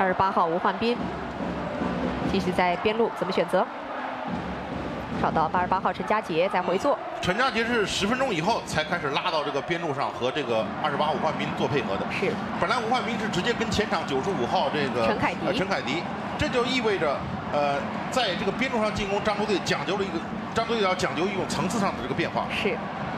28号吴焕斌继续在边路怎么选择？找到88号陈佳杰再回做。 陈佳杰是10分钟以后才开始拉到这个边路上和这个28号吴焕斌做配合的。 是。 本来吴焕斌是直接跟前场95号这个陈凯迪，这就意味着在这个边路上进攻，张国队要讲究一种层次上的这个变化。 是。